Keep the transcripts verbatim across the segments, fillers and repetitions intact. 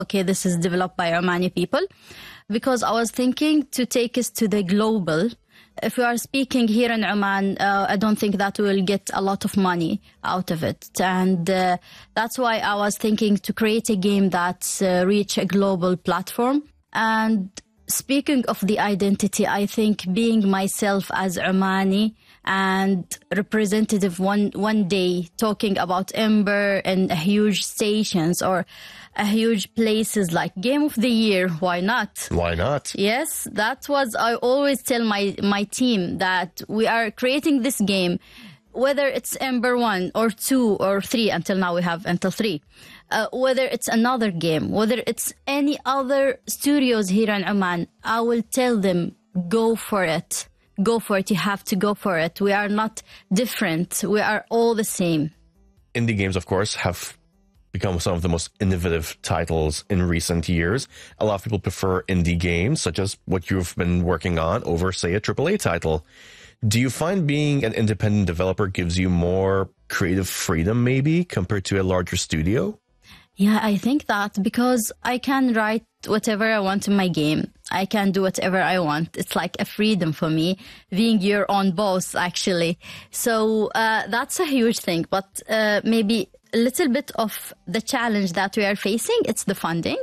okay, this is developed by Omani people, because I was thinking to take us to the global. If we are speaking here in Oman, uh, I don't think that we will get a lot of money out of it. And uh, that's why I was thinking to create a game that uh, reach a global platform. And speaking of the identity, I think being myself as Omani and representative one one day talking about Ember and huge stations or a huge places like Game of the Year, why not? Why not? Yes, that was, I always tell my, my team that we are creating this game, whether it's Ember one or two or three, until now we have until three, uh, whether it's another game, whether it's any other studios here in Oman, I will tell them, go for it. Go for it. You have to go for it. We are not different. We are all the same. Indie games, of course, have become some of the most innovative titles in recent years. A lot of people prefer indie games, such as what you've been working on, over, say, a triple A title. Do you find being an independent developer gives you more creative freedom, maybe, compared to a larger studio? Yeah, I think that because I can write whatever I want in my game. I can do whatever I want. It's like a freedom for me, being your own boss, actually. So uh, that's a huge thing. But uh, maybe a little bit of the challenge that we are facing, it's the funding.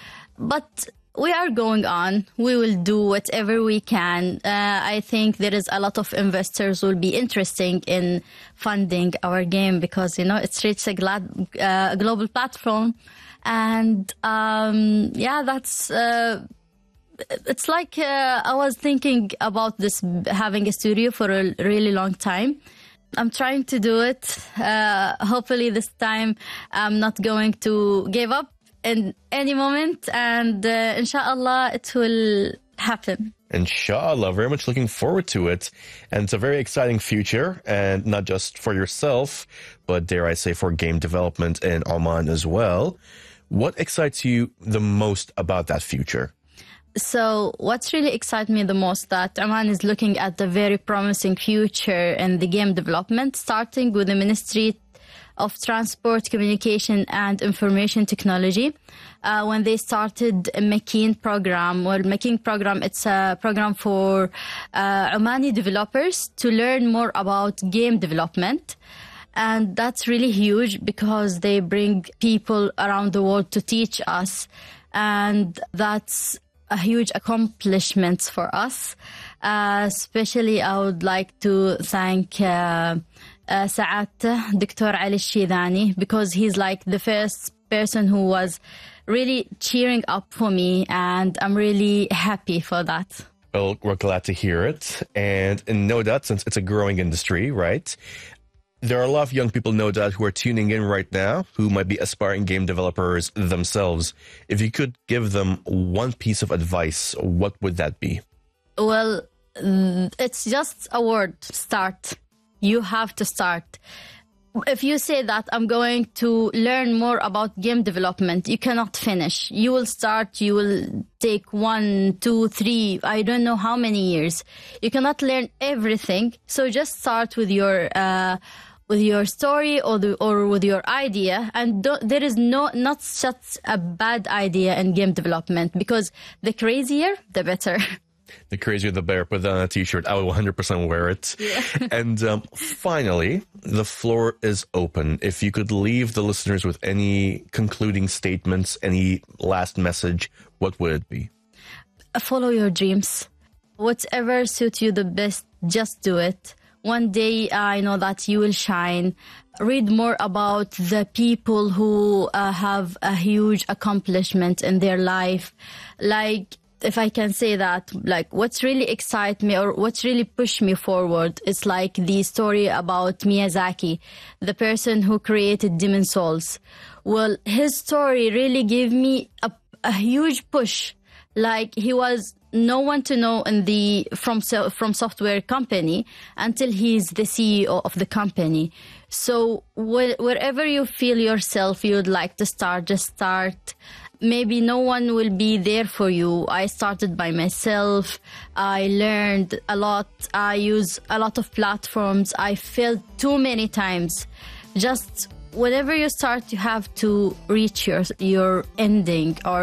But we are going on. We will do whatever we can. Uh, I think there is a lot of investors who will be interested in funding our game because, you know, it's reached a glad, uh, global platform. And um, yeah, that's... Uh, it's like uh, I was thinking about this, having a studio for a really long time. I'm trying to do it. Uh, hopefully this time I'm not going to give up in any moment, and uh, inshallah it will happen. Inshallah, very much looking forward to it. And it's a very exciting future, and not just for yourself, but dare I say for game development in Oman as well. What excites you the most about that future? So what's really excites me the most, that Oman is looking at the very promising future in the game development, starting with the Ministry of Transport, Communication and Information Technology. Uh, when they started a Makin program, well, Makin program, it's a program for uh, Omani developers to learn more about game development. And that's really huge because they bring people around the world to teach us. And that's a huge accomplishment for us. Uh, especially, I would like to thank uh, uh, Sa'at, Doctor Ali Shidani, because he's like the first person who was really cheering up for me, and I'm really happy for that. Well, we're glad to hear it. And no doubt, since it's a growing industry, right? There are a lot of young people, no doubt, who are tuning in right now who might be aspiring game developers themselves. If you could give them one piece of advice, what would that be? Well, it's just a word, start. You have to start. If you say that I'm going to learn more about game development, you cannot finish. You will start, you will take one, two, three, I don't know how many years. You cannot learn everything. So just start with your uh, with your story or the, or with your idea. And don't, there is no not such a bad idea in game development, because the crazier, the better. The crazier, the better. Put that on a t-shirt. I will one hundred percent wear it. Yeah. And um, finally, the floor is open. If you could leave the listeners with any concluding statements, any last message, what would it be? Follow your dreams. Whatever suits you the best, just do it. One day, I know that you will shine. Read more about the people who uh, have a huge accomplishment in their life. Like, if I can say that, like, what's really excites me or what's really pushed me forward is like the story about Miyazaki, the person who created Demon Souls. Well, his story really gave me a, a huge push. Like, he was no one to know in the from from software company until he's the C E O of the company. So wh- wherever you feel yourself you would like to start, just start. Maybe no one will be there for you. I started by myself. I learned a lot. I use a lot of platforms. I failed too many times. Just whenever you start, you have to reach your your ending or